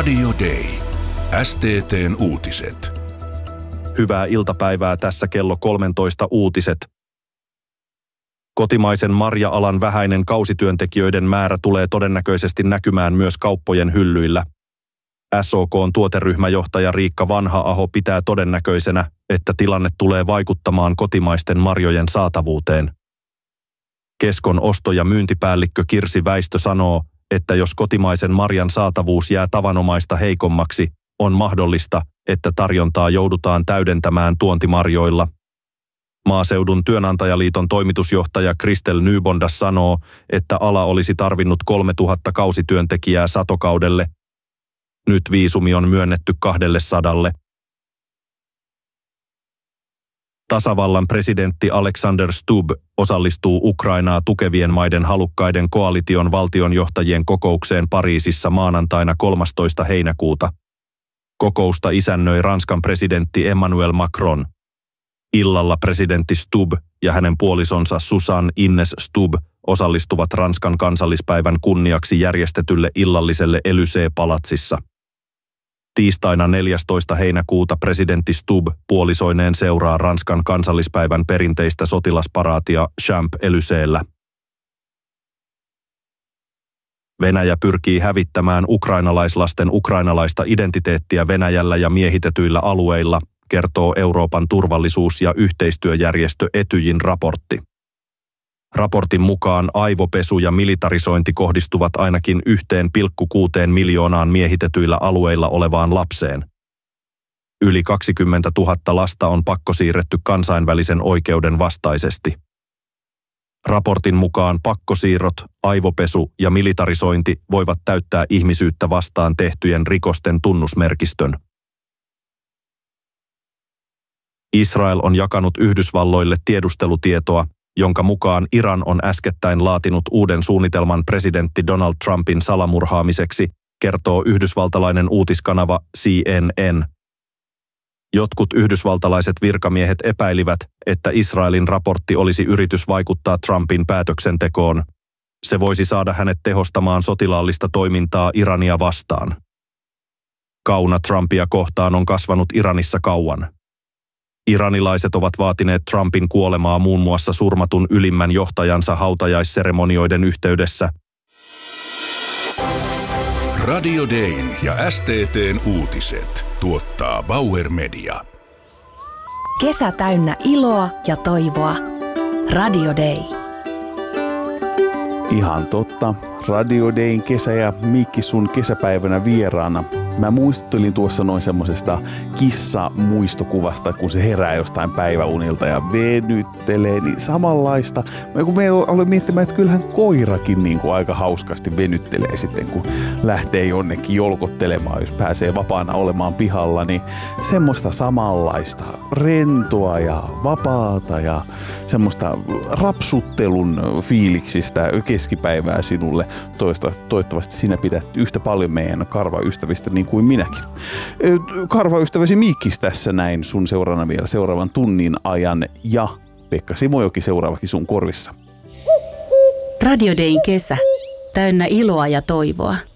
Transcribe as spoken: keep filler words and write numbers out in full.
Radio Day. S T T:n uutiset. Hyvää iltapäivää, tässä kello kolmetoista uutiset. Kotimaisen marja-alan vähäinen kausityöntekijöiden määrä tulee todennäköisesti näkymään myös kauppojen hyllyillä. S O K:n tuoteryhmäjohtaja Riikka Vanha-Aho pitää todennäköisenä, että tilanne tulee vaikuttamaan kotimaisten marjojen saatavuuteen. Keskon osto- ja myyntipäällikkö Kirsi Väistö sanoo, että jos kotimaisen marjan saatavuus jää tavanomaista heikommaksi, on mahdollista, että tarjontaa joudutaan täydentämään tuontimarjoilla. Maaseudun työnantajaliiton toimitusjohtaja Kristel Nybondas sanoo, että ala olisi tarvinnut kolmetuhatta kausityöntekijää satokaudelle. Nyt viisumi on myönnetty kahdelle sadalle. Tasavallan presidentti Alexander Stubb osallistuu Ukrainaa tukevien maiden halukkaiden koalition valtionjohtajien kokoukseen Pariisissa maanantaina kolmastoista heinäkuuta. Kokousta isännöi Ranskan presidentti Emmanuel Macron. Illalla presidentti Stubb ja hänen puolisonsa Susanne Ines Stubb osallistuvat Ranskan kansallispäivän kunniaksi järjestetylle illalliselle Élysée-palatsissa. Tiistaina neljästoista heinäkuuta presidentti Stubb puolisoineen seuraa Ranskan kansallispäivän perinteistä sotilasparaatia Champs-Élysées'llä. Venäjä pyrkii hävittämään ukrainalaislasten ukrainalaista identiteettiä Venäjällä ja miehitetyillä alueilla, kertoo Euroopan turvallisuus- ja yhteistyöjärjestö Etyjin raportti. Raportin mukaan aivopesu ja militarisointi kohdistuvat ainakin yhteen pilkku kuuteen miljoonaan miehitetyillä alueilla olevaan lapseen. Yli kaksikymmentätuhatta lasta on pakkosiirretty kansainvälisen oikeuden vastaisesti. Raportin mukaan pakkosiirrot, aivopesu ja militarisointi voivat täyttää ihmisyyttä vastaan tehtyjen rikosten tunnusmerkistön. Israel on jakanut Yhdysvalloille tiedustelutietoa, jonka mukaan Iran on äskettäin laatinut uuden suunnitelman presidentti Donald Trumpin salamurhaamiseksi, kertoo yhdysvaltalainen uutiskanava C N N. Jotkut yhdysvaltalaiset virkamiehet epäilivät, että Israelin raportti olisi yritys vaikuttaa Trumpin päätöksentekoon. Se voisi saada hänet tehostamaan sotilaallista toimintaa Irania vastaan. Kauna Trumpia kohtaan on kasvanut Iranissa kauan. Iranilaiset ovat vaatineet Trumpin kuolemaa muun muassa surmatun ylimmän johtajansa hautajaisseremonioiden yhteydessä. Radio Dayn ja S T T:n uutiset tuottaa Bauer Media. Kesä täynnä iloa ja toivoa. Radio Day. Ihan totta. Radio Dayn kesä ja Mikki sun kesäpäivänä vieraana. Mä muistuttelin tuossa noin semmosesta kissa-muistokuvasta, kun se herää jostain päiväunilta ja venyttelee, niin samanlaista. Mä kun me aloin miettimään, että kyllähän koirakin niin kuin aika hauskasti venyttelee sitten, kun lähtee jonnekin jolkottelemaan, jos pääsee vapaana olemaan pihalla, niin semmoista samanlaista rentoa ja vapaata ja semmoista rapsuttelun fiiliksistä keskipäivää sinulle. Toivottavasti sinä pidät yhtä paljon meidän karvaystävistä niin kuin minäkin. Karvaystäväsi Miikkis tässä näin sun seurana vielä seuraavan tunnin ajan ja Pekka Simojoki seuraavakin sun korvissa. Radio Dayn kesä. Täynnä iloa ja toivoa.